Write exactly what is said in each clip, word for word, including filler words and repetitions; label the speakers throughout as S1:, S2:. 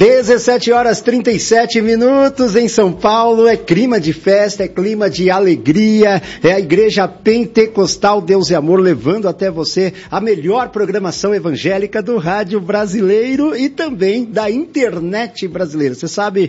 S1: dezessete horas e trinta e sete minutos em São Paulo, é clima de festa, é clima de alegria, é a Igreja Pentecostal Deus e Amor levando até você a melhor programação evangélica do rádio brasileiro e também da internet brasileira. Você sabe,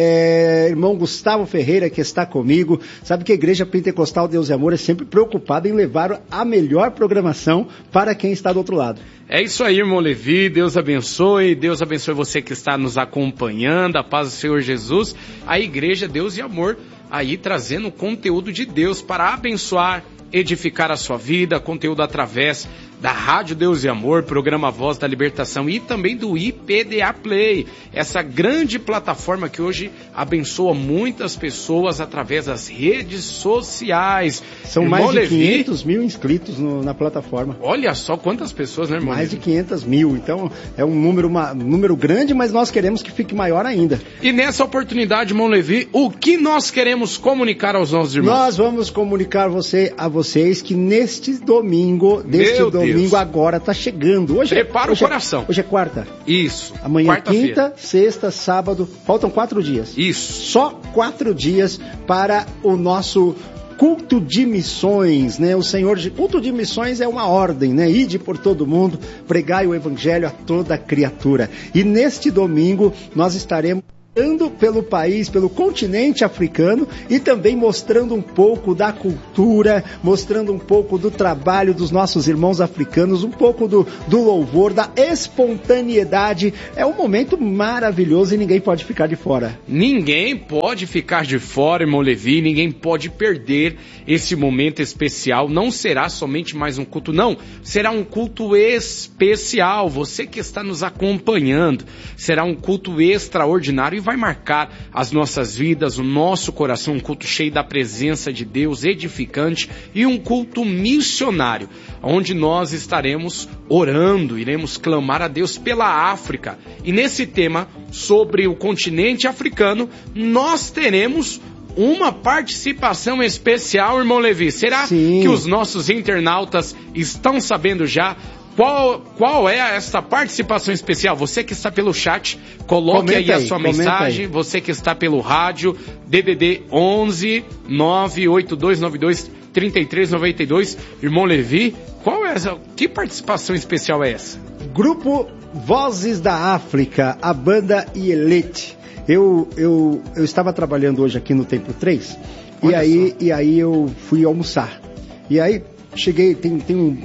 S1: é, irmão Gustavo Ferreira, que está comigo, sabe que a Igreja Pentecostal Deus e Amor é sempre preocupada em levar a melhor programação para quem está do outro lado.
S2: É isso aí, irmão Levi, Deus abençoe, Deus abençoe você que está nos acompanhando, a paz do Senhor Jesus, a Igreja Deus e Amor, aí trazendo conteúdo de Deus para abençoar, edificar a sua vida, conteúdo através da Rádio Deus e Amor, programa Voz da Libertação e também do I P D A Play, essa grande plataforma que hoje abençoa muitas pessoas através das redes sociais.
S1: São irmão mais de Levi, quinhentos mil inscritos no, na plataforma.
S2: Olha só quantas pessoas, né, irmão?
S1: Mais Levi? De quinhentos mil, então é um número, uma, um número grande, mas nós queremos que fique maior ainda.
S2: E nessa oportunidade, irmão Levi, o que nós queremos comunicar aos nossos irmãos?
S1: Nós vamos comunicar você, a vocês que neste domingo, deste Meu domingo, Domingo agora está chegando. Hoje
S2: Prepara
S1: é, hoje
S2: o coração.
S1: É, hoje é quarta.
S2: Isso.
S1: Amanhã é quinta, sexta, sábado. Faltam quatro dias.
S2: Isso.
S1: Só quatro dias para o nosso culto de missões, né? O Senhor, de culto de missões é uma ordem, né? Ide por todo mundo, pregai o evangelho a toda criatura. E neste domingo nós estaremos andando pelo país, pelo continente africano e também mostrando um pouco da cultura, mostrando um pouco do trabalho dos nossos irmãos africanos, um pouco do, do louvor, da espontaneidade. É um momento maravilhoso e ninguém pode ficar de fora.
S2: Ninguém pode ficar de fora, irmão Levi, ninguém pode perder esse momento especial. Não será somente mais um culto, não. Será um culto especial. Você que está nos acompanhando, será um culto extraordinário e vai marcar as nossas vidas, o nosso coração, um culto cheio da presença de Deus, edificante e um culto missionário, onde nós estaremos orando, iremos clamar a Deus pela África. E nesse tema, sobre o continente africano, nós teremos uma participação especial, irmão Levi. Será Sim. que os nossos internautas estão sabendo já Qual, qual é essa participação especial? Você que está pelo chat, coloque aí a sua mensagem. Aí. Você que está pelo rádio, D D D onze, nove oito dois nove dois, três três nove dois. Irmão Levi, qual é essa? Que participação especial é essa?
S1: Grupo Vozes da África, a banda Ielete. Eu, eu, eu estava trabalhando hoje aqui no Templo três e aí, e aí eu fui almoçar. E aí cheguei, tem, tem um,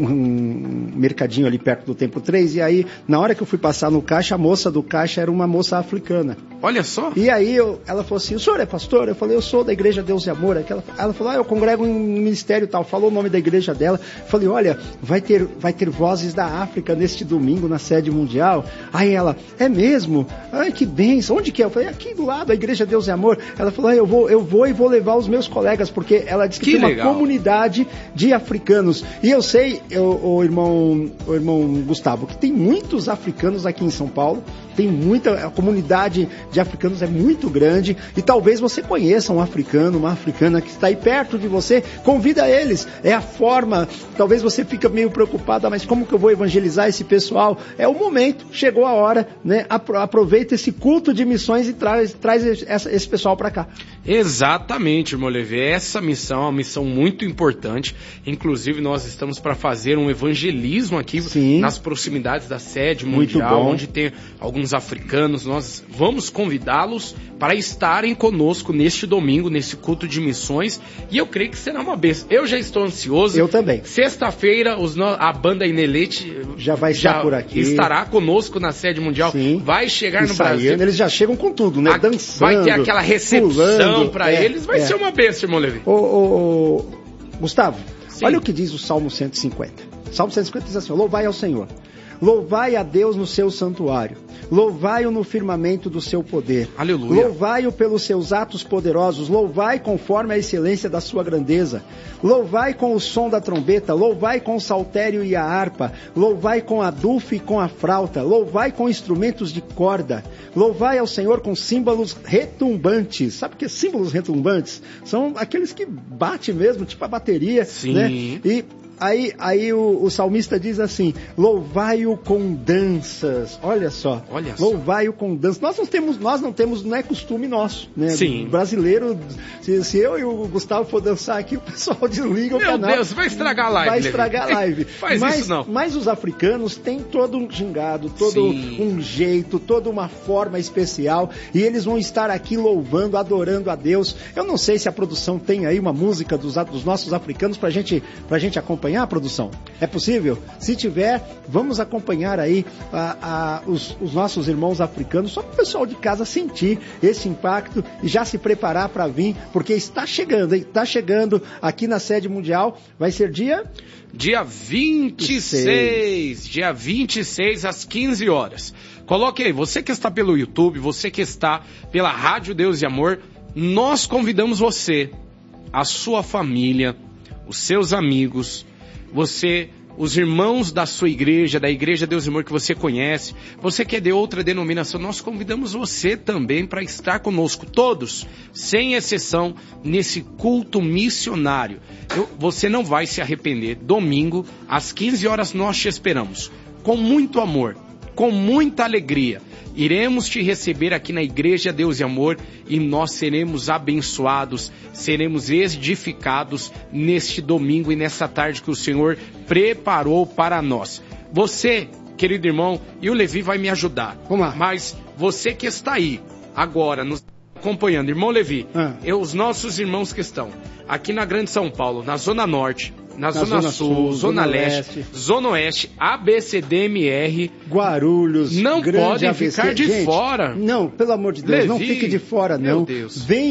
S1: um mercadinho ali perto do Templo três, e aí, na hora que eu fui passar no caixa, a moça do caixa era uma moça africana.
S2: Olha só.
S1: E aí, eu, ela falou assim, o senhor é pastor? Eu falei, eu sou da Igreja Deus e Amor. Ela, ela falou, ah, eu congrego em ministério e tal. Falou o nome da igreja dela. Eu falei, olha, vai ter, vai ter Vozes da África neste domingo na sede mundial. Aí ela, é mesmo? Ai, que bênção. Onde que é? Eu falei, aqui do lado, a Igreja Deus e Amor. Ela falou, ah, eu vou, eu vou e vou levar os meus colegas, porque ela disse que, que tem legal. Uma comunidade de africanos. E eu sei, eu, o, irmão, o irmão Gustavo, que tem muitos africanos aqui em São Paulo. Tem muita, a comunidade de africanos é muito grande e talvez você conheça um africano, uma africana que está aí perto de você, convida eles, é a forma, talvez você fica meio preocupada, mas como que eu vou evangelizar esse pessoal? É o momento, chegou a hora, né? Aproveita esse culto de missões e traz, traz esse, esse pessoal para cá.
S2: Exatamente, irmão Levi, essa missão é uma missão muito importante, inclusive nós estamos para fazer um evangelismo aqui Sim. nas proximidades da sede mundial, onde tem alguns africanos, nós vamos convidá-los para estarem conosco neste domingo, nesse culto de missões, e eu creio que será uma bênção. Eu já estou ansioso.
S1: Eu também.
S2: Sexta-feira, os no... a banda Inelete
S1: já vai estar já por aqui.
S2: Estará conosco na sede mundial. Sim. Vai chegar no Brasil.
S1: Eles já chegam com tudo, né? A... Dançando.
S2: Vai ter aquela recepção para
S1: é,
S2: eles. Vai
S1: é.
S2: ser uma bênção, irmão Levi.
S1: Ô, ô, ô, Gustavo, Sim. olha o que diz o Salmo cento e cinquenta. Salmo cento e cinquenta diz assim, louvai ao Senhor. Louvai a Deus no seu santuário. Louvai-o no firmamento do seu poder.
S2: Aleluia.
S1: Louvai-o pelos seus atos poderosos. Louvai conforme a excelência da sua grandeza. Louvai com o som da trombeta. Louvai com o saltério e a harpa. Louvai com a dufa e com a flauta. Louvai com instrumentos de corda. Louvai ao Senhor com símbolos retumbantes. Sabe o que é símbolos retumbantes? São aqueles que bate mesmo, tipo a bateria.
S2: Sim.
S1: Né? E aí, aí o, o salmista diz assim, louvai-o com danças, olha só,
S2: olha só.
S1: louvai-o com danças. Nós não temos, nós não temos, não é costume nosso, né?
S2: Sim.
S1: Brasileiro, se, se eu e o Gustavo for dançar aqui, o pessoal desliga o
S2: Meu
S1: canal.
S2: Meu Deus, vai estragar a live.
S1: Vai estragar a live.
S2: Faz
S1: mas,
S2: isso não.
S1: Mas os africanos têm todo um gingado, todo Sim. um jeito, toda uma forma especial, e eles vão estar aqui louvando, adorando a Deus. Eu não sei se a produção tem aí uma música dos, dos nossos africanos pra gente, pra gente acompanhar a produção. É possível? Se tiver, vamos acompanhar aí a, a, os, os nossos irmãos africanos, só para o pessoal de casa sentir esse impacto e já se preparar para vir, porque está chegando, hein? Está chegando aqui na sede mundial. Vai ser dia?
S2: Dia vinte e seis. Dia vinte e seis às quinze horas. Coloque aí, você que está pelo YouTube, você que está pela Rádio Deus e Amor, nós convidamos você, a sua família, os seus amigos, você, os irmãos da sua igreja, da Igreja Deus e Amor que você conhece, você que é de outra denominação, nós convidamos você também para estar conosco, todos, sem exceção, nesse culto missionário. Eu, você não vai se arrepender. Domingo, às quinze horas, nós te esperamos, com muito amor, com muita alegria. Iremos te receber aqui na Igreja Deus e Amor e nós seremos abençoados, seremos edificados neste domingo e nessa tarde que o Senhor preparou para nós. Você, querido irmão, e o Levi vai me ajudar.
S1: Vamos lá.
S2: Mas você que está aí agora nos acompanhando, irmão Levi, ah. eu, os nossos irmãos que estão aqui na Grande São Paulo, na Zona Norte, Na, na Zona, Zona Sul, Sul, Zona, Zona Leste, Leste, Zona Oeste, A B C D M R,
S1: Guarulhos,
S2: não podem
S1: A B C.
S2: ficar de
S1: Gente,
S2: fora.
S1: Não, pelo amor de Deus, Levi, não fique de fora, não.
S2: Meu Deus.
S1: Vem